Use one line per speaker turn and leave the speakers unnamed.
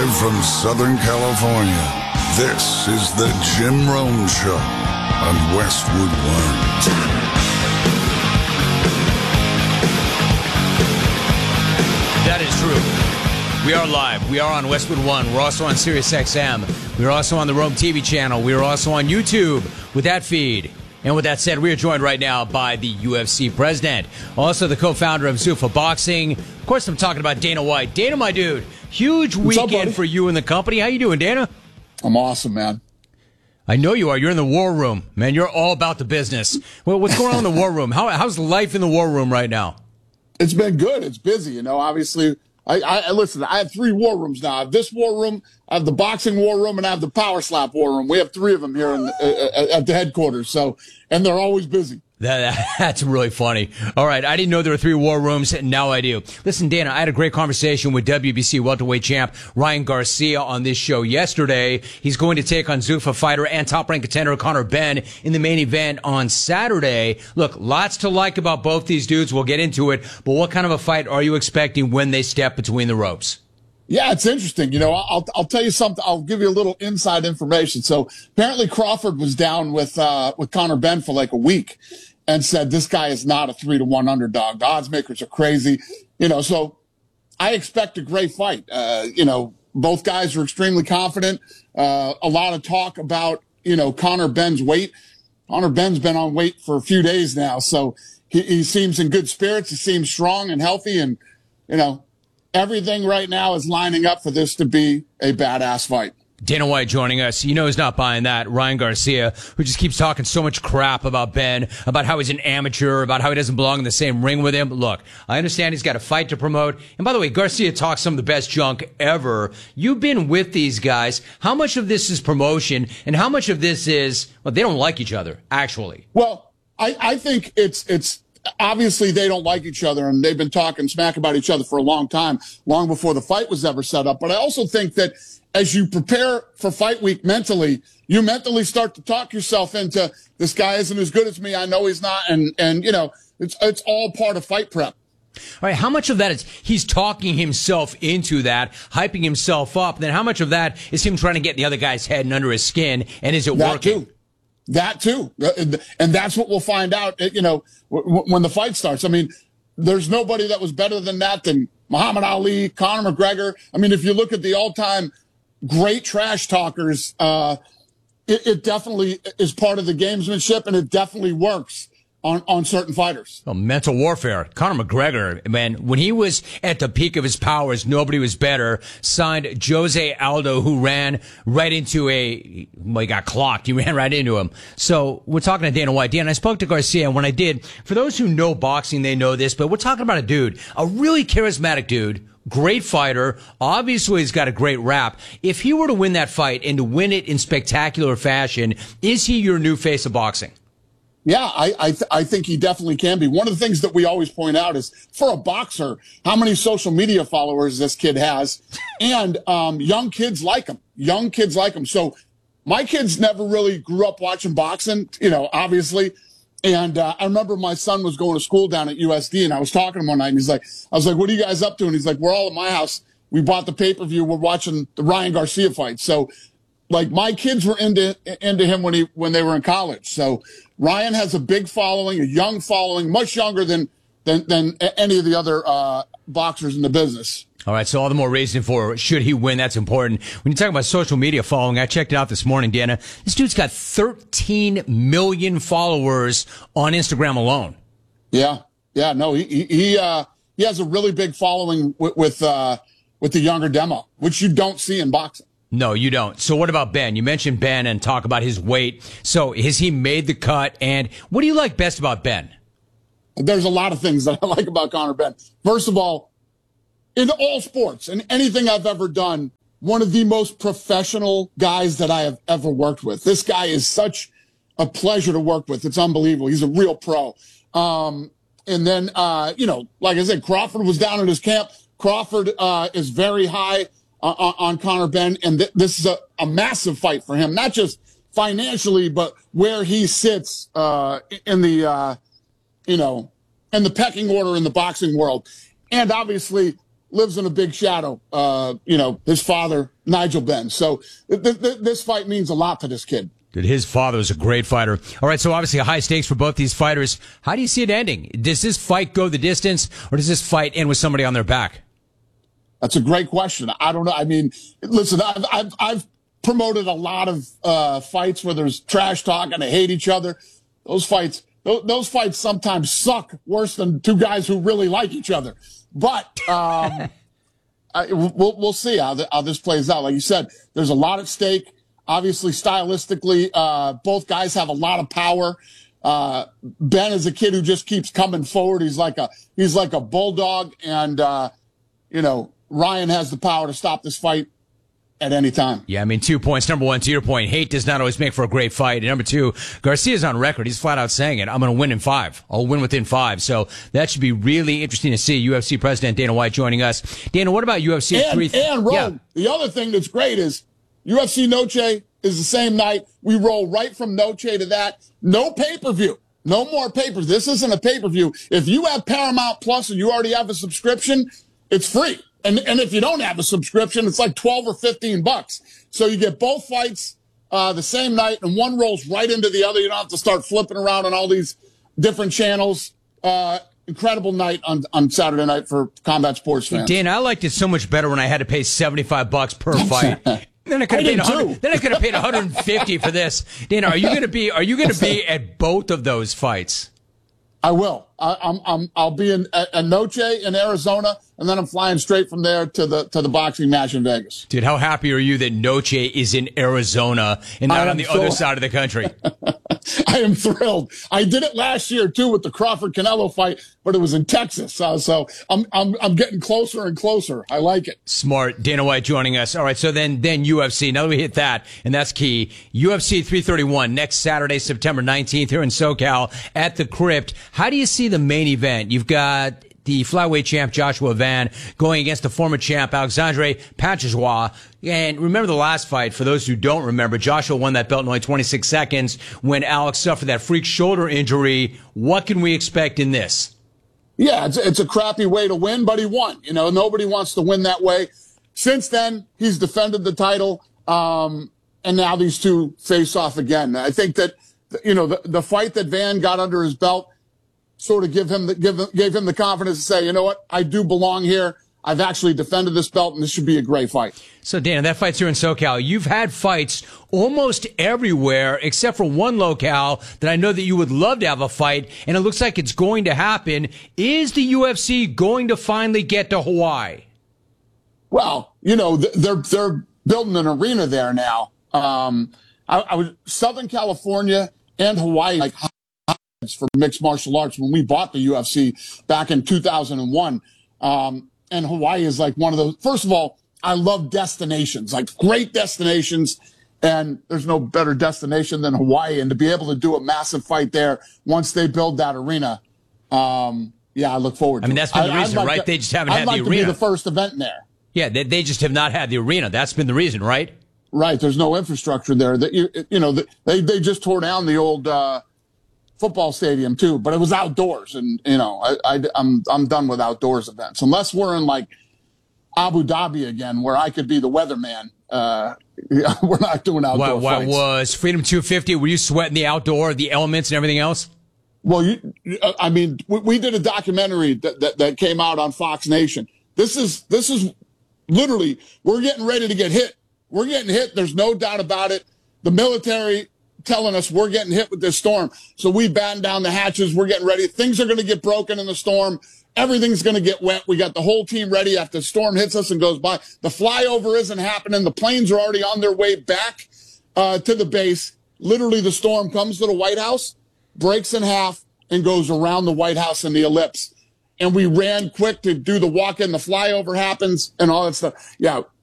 Live from Southern California, this is the Jim Rome Show on Westwood One.
That is true. We are live. We are on Westwood One. We're also on Sirius XM. We're also on the Rome TV channel. We are also on YouTube with that feed. And with that said, we are joined right now by the UFC president, also the co-founder of Zuffa Boxing. Of course, I'm talking about Dana White. Dana, my dude, huge weekend for you and the company. How you doing, Dana?
I'm awesome, man.
I know you are. You're in the war room, man. You're all about the business. Well, what's going on in the war room? How's life in the war room right now?
It's been good. It's busy, you know. Obviously, I listen. I have 3 war rooms now. I have this war room, I have the boxing war room, and I have the power slap war room. We have 3 of them here at the headquarters. So, and they're always busy.
That's really funny. All right, I didn't know there were 3 war rooms, and now I do. Listen, Dana, I had a great conversation with WBC welterweight champ Ryan Garcia on this show yesterday. He's going to take on Zuffa fighter and top-ranked contender Conor Benn in the main event on Saturday. Look, lots to like about both these dudes. We'll get into it, but what kind of a fight are you expecting when they step between the ropes?
Yeah, it's interesting. You know, I'll tell you something. I'll give you a little inside information. So apparently Crawford was down with Conor Benn for like a week and said, this guy is not a 3-1 underdog. The odds makers are crazy. You know, so I expect a great fight. You know, both guys are extremely confident. A lot of talk about, you know, Conor Benn's weight. Conor Benn's been on weight for a few days now. So he seems in good spirits. He seems strong and healthy. And, you know, everything right now is lining up for this to be a badass fight.
Dana White joining us. You know he's not buying that. Ryan Garcia, who just keeps talking so much crap about Ben, about how he's an amateur, about how he doesn't belong in the same ring with him. Look, I understand he's got a fight to promote. And by the way, Garcia talks some of the best junk ever. You've been with these guys. How much of this is promotion and how much of this is, well, they don't like each other, actually?
Well, I think it's obviously they don't like each other, and they've been talking smack about each other for a long time, long before the fight was ever set up. But I also think that as you prepare for fight week mentally, you mentally start to talk yourself into, this guy isn't as good as me. I know he's not. And you know, it's all part of fight prep.
All right, how much of that is he's talking himself into that, hyping himself up? Then how much of that is him trying to get in the other guy's head and under his skin? And is it working?
That too. And that's what we'll find out, you know, when the fight starts. I mean, there's nobody that was better than that than Muhammad Ali, Conor McGregor. I mean, if you look at the all-time great trash talkers, it definitely is part of the gamesmanship, and it definitely works on certain fighters.
Oh, mental warfare. Conor McGregor, man, when he was at the peak of his powers, nobody was better. Signed Jose Aldo, who ran right into he got clocked. He ran right into him. So we're talking to Dana White. Dan, I spoke to Garcia, and when I did, for those who know boxing, they know this, but we're talking about a dude, a really charismatic dude, great fighter. Obviously, he's got a great rap. If he were to win that fight and to win it in spectacular fashion, is he your new face of boxing?
Yeah, I think he definitely can be. One of the things that we always point out is, for a boxer, how many social media followers this kid has. And young kids like him. Young kids like him. So my kids never really grew up watching boxing, you know, obviously. And I remember my son was going to school down at USD, and I was talking to him one night, and I was like, what are you guys up to? And he's like, we're all at my house. We bought the pay-per-view. We're watching the Ryan Garcia fight. So, like, my kids were into him when they were in college. So Ryan has a big following, a young following, much younger than any of the other boxers in the business.
All right, so all the more reason for should he win, that's important. When you talk about social media following, I checked it out this morning, Dana. This dude's got 13 million followers on Instagram alone.
Yeah, no, he has a really big following with the younger demo, which you don't see in boxing.
No, you don't. So what about Ben? You mentioned Ben and talk about his weight. So has he made the cut? And what do you like best about Ben?
There's a lot of things that I like about Conor Benn. First of all, in all sports and anything I've ever done, one of the most professional guys that I have ever worked with. This guy is such a pleasure to work with. It's unbelievable. He's a real pro. And then, you know, like I said, Crawford was down at his camp. Crawford is very high on Conor Benn, and this is a massive fight for him, not just financially, but where he sits in the, you know, in the pecking order in the boxing world. And obviously, lives in a big shadow. His father, Nigel Benn. So this fight means a lot to this kid.
Dude, his father was a great fighter. All right, so obviously high stakes for both these fighters. How do you see it ending? Does this fight go the distance, or does this fight end with somebody on their back?
That's a great question. I don't know. I mean, listen, I've promoted a lot of fights where there's trash talk and they hate each other. Those fights sometimes suck worse than two guys who really like each other. But we'll see how this plays out. Like you said, there's a lot at stake. Obviously, stylistically, both guys have a lot of power. Ben is a kid who just keeps coming forward. He's like a bulldog, and Ryan has the power to stop this fight at any time.
Yeah, I mean, 2 points. Number one, to your point, hate does not always make for a great fight. And number two, Garcia's on record. He's flat out saying it. I'm going to win in 5. I'll win within 5. So that should be really interesting to see. UFC President Dana White joining us. Dana, what about UFC 3?
And Ron, the other thing that's great is UFC Noche is the same night. We roll right from Noche to that. No pay-per-view. No more pay-per-view. This isn't a pay-per-view. If you have Paramount Plus and you already have a subscription, it's free. And if you don't have a subscription, it's like $12 or $15. So you get both fights the same night, and one rolls right into the other. You don't have to start flipping around on all these different channels. Incredible night on Saturday night for combat sports fans.
Dana, I liked it so much better when I had to pay $75 per fight. Then I could have paid $100. Then I could have paid $150 for this. Dana, are you going to be at both of those fights?
I will. I'll be in Noche in Arizona, and then I'm flying straight from there to the boxing match in Vegas.
Dude, how happy are you that Noche is in Arizona and not on the other side of the country?
I am thrilled. I did it last year too with the Crawford Canelo fight, but it was in Texas. So I'm getting closer and closer. I like it.
Smart. Dana White joining us. All right. So then UFC. Now that we hit that, and that's key. UFC 331 next Saturday, September 19th here in SoCal at the Crypt. How do you see the main event? You've got the flyweight champ Joshua Van going against the former champ Alexandre Pantoja. And remember the last fight, for those who don't remember, Joshua won that belt in only 26 seconds when Alex suffered that freak shoulder injury. What can we expect in this?
Yeah, it's a crappy way to win, but he won. Nobody wants to win that way. Since then, he's defended the title, and now these two face off again. I think that, the fight that Van got under his belt sort of gave him the confidence to say, you know what, I do belong here. I've actually defended this belt, and this should be a great fight.
So, Dana, that fight's here in SoCal. You've had fights almost everywhere except for one locale that I know that you would love to have a fight, and it looks like it's going to happen. Is the UFC going to finally get to Hawaii?
Well, they're building an arena there now. I was Southern California and Hawaii, like, for mixed martial arts when we bought the UFC back in 2001. And Hawaii is like one of those. First of all, I love destinations, like great destinations. And there's no better destination than Hawaii. And to be able to do a massive fight there once they build that arena, I look forward to it.
I mean, that's been the reason, right? They just haven't had the arena. I'd like to be the
first event there.
Yeah, they just have not had the arena. That's been the reason, right?
Right. There's no infrastructure there. They just tore down the old football stadium too, but it was outdoors, and I'm done with outdoors events unless we're in like Abu Dhabi again, where I could be the weatherman. We're not doing outdoor fights.
What was Freedom 250? Were you sweating the outdoor, the elements, and everything else?
Well, we did a documentary that came out on Fox Nation. This is literally, we're getting ready to get hit. We're getting hit. There's no doubt about it. The military telling us we're getting hit with this storm. So we batten down the hatches. We're getting ready. Things are going to get broken in the storm. Everything's going to get wet. We got the whole team ready after the storm hits us and goes by. The flyover isn't happening. The planes are already on their way back to the base. Literally, the storm comes to the White House, breaks in half, and goes around the White House in the ellipse. And we ran quick to do the walk-in. The flyover happens and all that stuff. Yeah,